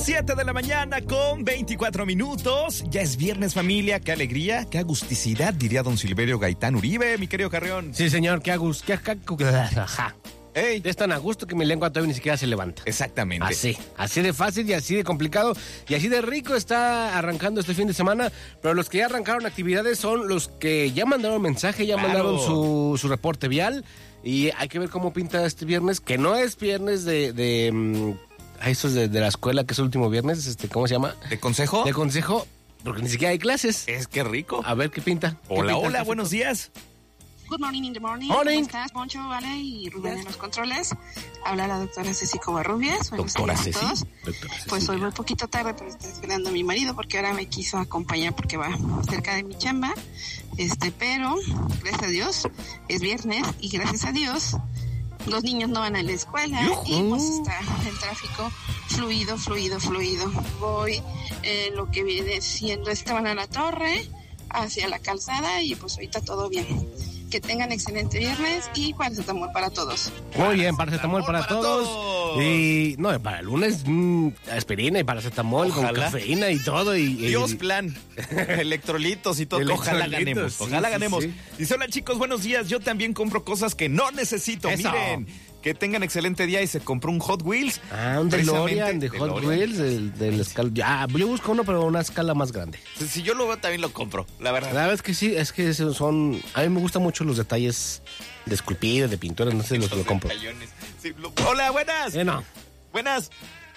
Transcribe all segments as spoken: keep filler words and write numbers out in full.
siete de la mañana con veinticuatro minutos. Ya es viernes, familia. Qué alegría, qué agusticidad, diría don Silverio Gaitán Uribe, mi querido Carrión. Sí, señor, qué agust... Qué, qué, ajá. Ey, es tan a gusto que mi lengua todavía ni siquiera se levanta. Exactamente. Así, así de fácil y así de complicado y así de rico está arrancando este fin de semana. Pero los que ya arrancaron actividades son los que ya mandaron mensaje, ya claro. mandaron su, su reporte vial. Y hay que ver cómo pinta este viernes, que no es viernes de... de um, eso es de, de la escuela, que es el último viernes, este, ¿cómo se llama? ¿De consejo? De consejo, porque ni siquiera hay clases. Es que rico. A ver qué pinta. ¿Qué hola, pinta hola, buenos días. Good morning in the morning. Morning. ¿Cómo estás, Poncho, Vale y Rubén en los controles? Habla la doctora Ceci Covarrubias. Buenos doctora días Ceci. a todos. Doctora Ceci. Pues hoy voy un poquito tarde, pero estoy esperando a mi marido porque ahora me quiso acompañar porque va cerca de mi chamba. Este, pero, gracias a Dios, es viernes y gracias a Dios, los niños no van a la escuela ¡Yujú! Y pues está el tráfico fluido, fluido, fluido. Voy eh, lo que viene siendo Esteban a la Torre, hacia la calzada y pues ahorita todo bien. Que tengan excelente viernes y paracetamol para todos. Muy bien, paracetamol para, para todos. todos. Y no, para el lunes, mmm, aspirina y paracetamol ojalá. Con cafeína y todo. Y, y Dios plan, electrolitos y todo. Electrolitos, ojalá ganemos, sí, ojalá sí, ganemos. Sí. Dice, hola chicos, buenos días. Yo también compro cosas que no necesito. Eso. Miren, que tengan excelente día y se compró un Hot Wheels. Ah, un DeLorean de Hot DeLorean. Wheels, del, del escala. Ya, yo busco uno, pero una escala más grande. Si, si yo lo veo, también lo compro, la verdad. La verdad es que sí, es que son... A mí me gustan mucho los detalles de esculpido, de pintura, no sé, los, los que lo compro. Sí, lo... Hola, buenas. Eh, no. Buenas.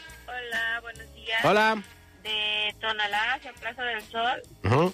Hola, buenos días. Hola. De Tonalá hacia Plaza del Sol. Uh-huh.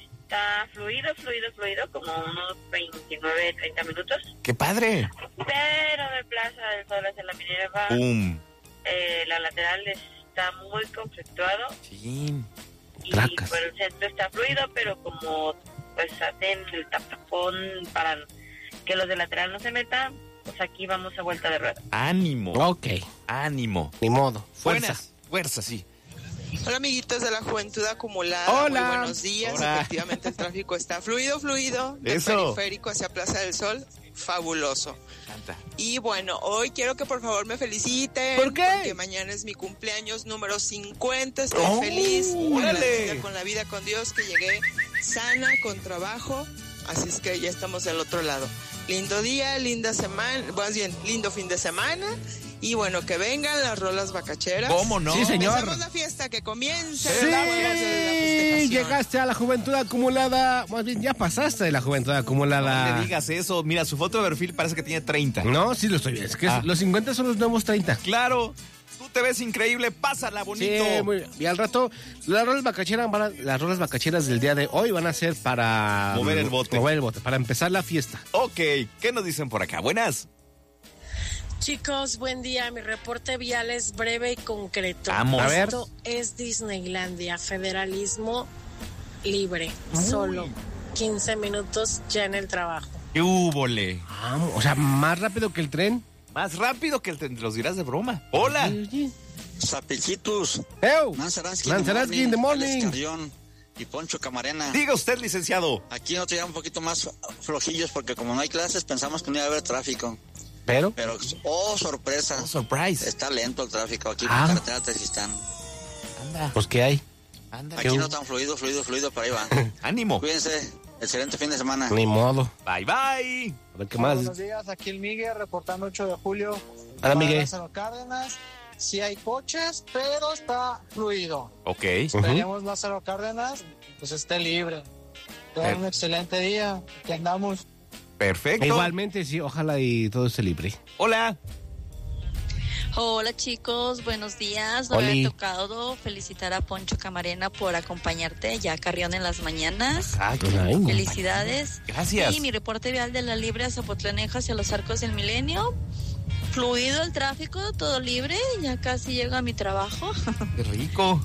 Está fluido, fluido, fluido, como unos veintinueve, treinta minutos. ¡Qué padre! Pero de Plaza del Sol hacia la Minerva, ¡Bum! Eh, la lateral está muy conflictuado. Sí. Y Tracas. Por el centro está fluido, pero como pues hacen el tapón para que los de lateral no se metan, pues aquí vamos a vuelta de rueda. ¡Ánimo! Ok. ¡Ánimo! Ni modo. Fuerza. Buenas. Fuerza, sí. Hola amiguitos de la Juventud Acumulada. Hola. Muy buenos días. Hola. Efectivamente el tráfico está fluido, fluido. Del Eso. periférico hacia Plaza del Sol. Fabuloso. Canta. Y bueno, hoy quiero que por favor me feliciten. ¿Por qué? Porque mañana es mi cumpleaños número cincuenta. Estoy oh, feliz. ¡Órale! Con la vida, con Dios, que llegué sana, con trabajo. Así es que ya estamos del otro lado. Lindo día, linda semana. Más bien, lindo fin de semana. Y bueno, que vengan las rolas bacacheras. ¿Cómo no? Sí, señor. Empezamos la fiesta, que comience. Sí, la de la llegaste a la Juventud Acumulada. Más bien, ya pasaste de la Juventud Acumulada. No le digas eso. Mira, su foto de perfil parece que tiene treinta. No, sí lo estoy viendo. Es que ah. los cincuenta son los nuevos treinta. Claro. Tú te ves increíble. Pásala bonito. Sí, muy bien. Y al rato, las rolas bacacheras, van a, las rolas bacacheras del día de hoy van a ser para... Mover el bote. Mover el bote, para empezar la fiesta. Ok. ¿Qué nos dicen por acá? Buenas. Chicos, buen día. Mi reporte vial es breve y concreto. Vamos. A ver. Esto es Disneylandia, federalismo libre, Uy. solo quince minutos ya en el trabajo. ¡Qué húbole! Ah, o sea, más rápido que el tren. Más rápido que el tren, los dirás de broma. Hola. Zapichitos. ¡Ew! Nanzaransky Nanzaransky in the morning. Alex Carrión y Poncho Camarena. Diga usted, licenciado. Aquí nosotros ya un poquito más flojillos porque como no hay clases pensamos que no iba a haber tráfico. ¿Pero? Pero, oh, sorpresa. Oh, surprise. Está lento el tráfico aquí Ah. en carretera Tezistán. Anda. Pues, ¿qué hay? Anda. Aquí no tan fluido, fluido, fluido, pero ahí van. Ánimo. Cuídense. Excelente fin de semana. Ni modo. Bye, bye. A ver qué más. Buenos días, aquí el Miguel reportando ocho de julio. Hola, Miguel. Lázaro Cárdenas. Sí hay coches, pero está fluido. Ok. Esperemos Lázaro Cárdenas, pues esté libre. Tengan Eh. un excelente día. Aquí andamos. Perfecto. Igualmente, sí, ojalá y todo esté libre. Hola. Hola chicos, buenos días. No Oli. me había tocado felicitar a Poncho Camarena por acompañarte ya a Carrión en las mañanas. Ah, qué Ay, lindo. Felicidades. Gracias. Y mi reporte vial de la Libre a Zapotlanejo hacia los Arcos del Milenio. Fluido el tráfico, todo libre, ya casi llego a mi trabajo. Qué rico.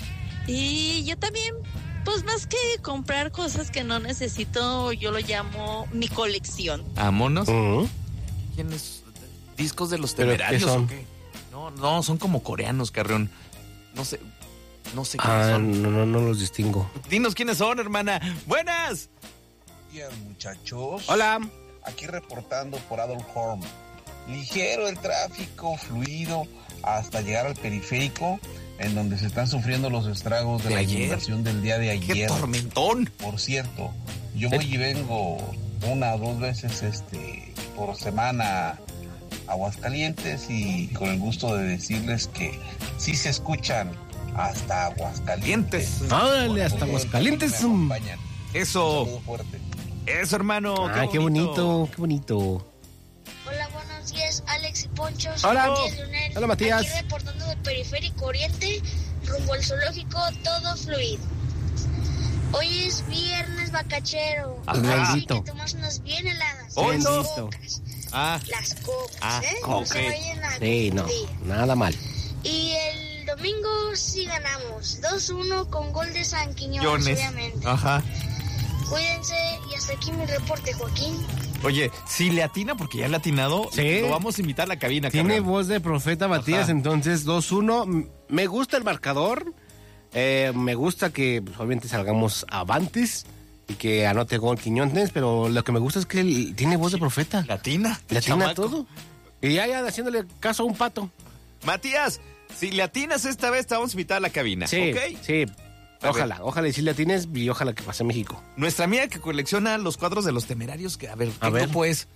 Y yo también, pues más que comprar cosas que no necesito, yo lo llamo mi colección. Vámonos. Uh-huh. ¿Quiénes? ¿Discos de los ¿Pero qué temerarios son? o qué? No, no, son como coreanos, Carrión. No sé, no sé quiénes Ah, son. no, no, no los distingo. Dinos quiénes son, hermana. ¡Buenas! Buenos días, muchachos. Hola. Aquí reportando por Adolf Horn. Ligero el tráfico, fluido, hasta llegar al periférico. en donde se están sufriendo los estragos de, ¿De la ayer? inundación del día de ayer. ¡Qué tormentón! Por cierto, yo voy y vengo una o dos veces este por semana a Aguascalientes y con el gusto de decirles que sí se escuchan hasta Aguascalientes. Órale, hasta Aguascalientes. Eso. Eso, hermano. Ah, qué bonito, qué bonito. Hola, buenos días, Alex y Poncho. Hola. Matías Leonel. Hola, Matías. Aquí reportando del Periférico Oriente, rumbo al zoológico, todo fluido. Hoy es viernes bacachero. Ajá. Así que tomas unas bien heladas. Hoy las no. cocas. Ah. Las cocas, Ah, ¿eh? ok. No se vayan a Sí, no, confundir. nada mal. Y el domingo sí ganamos. dos uno con gol de San Quiñones, Quiñones. obviamente. Ajá. Cuídense y hasta aquí mi reporte, Joaquín. Oye, si le atina, porque ya le ha atinado, Sí. lo vamos a invitar a la cabina. Tiene cabrón. voz de profeta Matías, Ajá. entonces dos uno. M- Me gusta el marcador. eh, me gusta que pues, obviamente salgamos avantes y que anote gol Quiñones, pero lo que me gusta es que él tiene voz de profeta. Latina. Le atina chamaco. todo. Y ya, ya haciéndole caso a un pato. Matías, si le atinas esta vez, te vamos a invitar a la cabina. Sí, ¿Ok? sí. A Ojalá, ojalá y si le atines y ojalá que pase México. Nuestra amiga que colecciona los cuadros de los Temerarios, que a ver, ¿qué A ver. grupo es?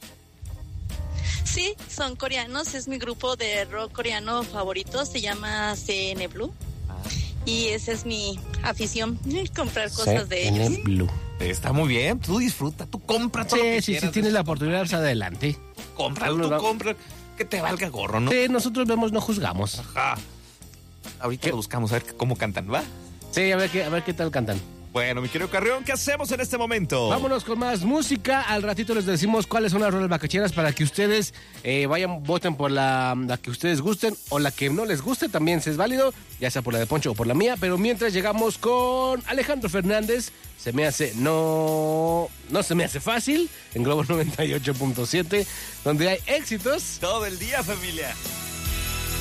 Sí, son coreanos, es mi grupo de rock coreano favorito, se llama C N Blue. Y esa es mi afición, comprar cosas de ellos. C N Blue. Está muy bien, tú disfruta, tú compra todo lo Sí, que sí, quieras. si tienes la oportunidad, pues adelante. Compra, Vamos, tú vamos. compra, que te valga gorro, ¿no? Sí, nosotros vemos, no juzgamos. Ajá. Ahorita lo buscamos, a ver cómo cantan, ¿va? Sí, a ver qué, a ver qué tal cantan. Bueno, mi querido Carrión, ¿qué hacemos en este momento? Vámonos con más música. Al ratito les decimos cuáles son las rolas bacacheras para que ustedes eh, vayan, voten por la, la que ustedes gusten o la que no les guste, también si es válido, ya sea por la de Poncho o por la mía. Pero mientras llegamos con Alejandro Fernández, se me hace, no, no se me hace fácil, en Globo noventa y ocho punto siete, donde hay éxitos. Todo el día, familia.